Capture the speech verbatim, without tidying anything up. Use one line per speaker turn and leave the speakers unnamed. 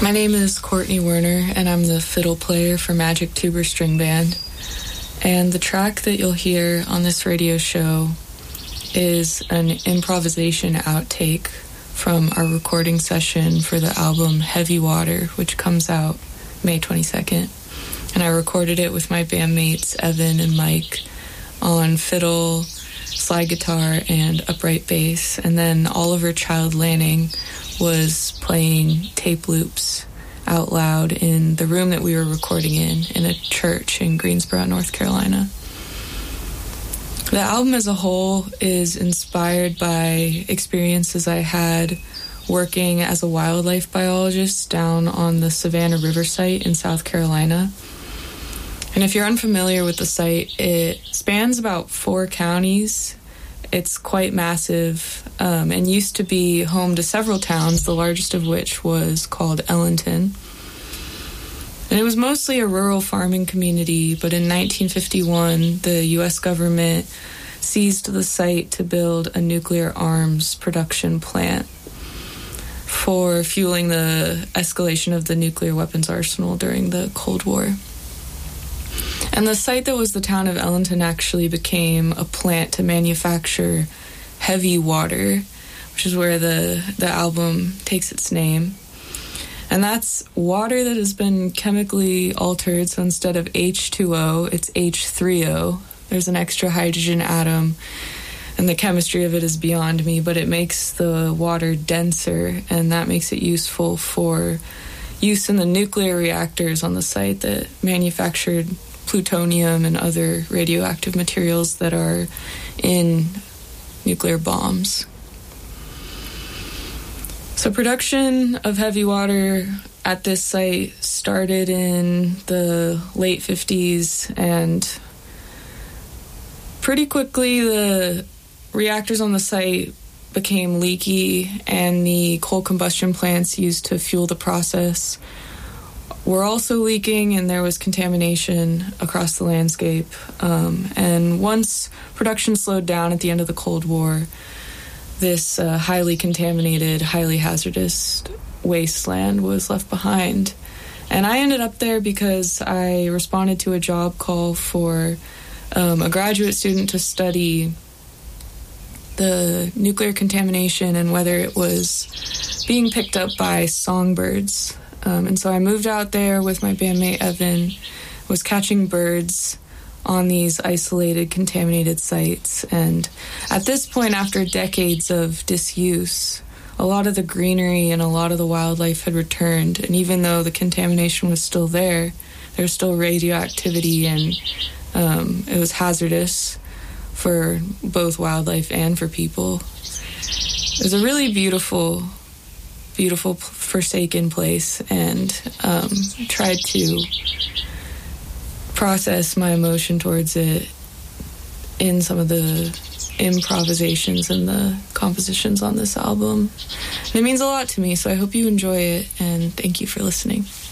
My name is Courtney Werner, and I'm the fiddle player for Magic Tuber String Band. And the track that you'll hear on this radio show is an improvisation outtake from our recording session for the album Heavy Water, which comes out May twenty-second. And I recorded it with my bandmates Evan and Mike on fiddle, slide guitar, and upright bass. And then Oliver Child Lanning was playing tape loops out loud in the room that we were recording in, in a church in Greensboro, North Carolina. The album as a whole is inspired by experiences I had working as a wildlife biologist down on the Savannah River site in South Carolina. And if you're unfamiliar with the site, it spans about four counties. It's quite massive um, and used to be home to several towns, the largest of which was called Ellenton. And it was mostly a rural farming community, but in nineteen fifty-one, the U S government seized the site to build a nuclear arms production plant for fueling the escalation of the nuclear weapons arsenal during the Cold War. And the site that was the town of Ellenton actually became a plant to manufacture Heavy Water, which is where the, the album takes its name. And that's water that has been chemically altered, so instead of H two O, it's H three O. There's an extra hydrogen atom, and the chemistry of it is beyond me, but it makes the water denser, and that makes it useful for use in the nuclear reactors on the site that manufactured plutonium and other radioactive materials that are in nuclear bombs. So production of Heavy Water at this site started in the late fifties, and pretty quickly the reactors on the site became leaky, and the coal combustion plants used to fuel the process were also leaking, and there was contamination across the landscape. Um, and once production slowed down at the end of the Cold War, this uh, highly contaminated, highly hazardous wasteland was left behind. And I ended up there because I responded to a job call for um, a graduate student to study the nuclear contamination and whether it was being picked up by songbirds. Um, and so I moved out there with my bandmate Evan, was catching birds on these isolated, contaminated sites. And at this point, after decades of disuse, a lot of the greenery and a lot of the wildlife had returned. And even though the contamination was still there, there was still radioactivity, and um, it was hazardous for both wildlife and for people. It was a really beautiful, beautiful, forsaken place, and um, tried to process my emotion towards it in some of the improvisations and the compositions on this album. And it means a lot to me, so I hope you enjoy it, and thank you for listening.